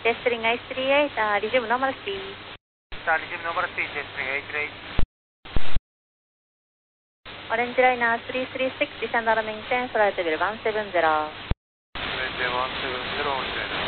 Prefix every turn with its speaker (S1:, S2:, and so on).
S1: Testing 838, resume normal speed.
S2: Resume normal speed, testing 838.
S1: Orange liner 336, descend on maintain, flight level 170.
S2: Maintain 170, orange liner.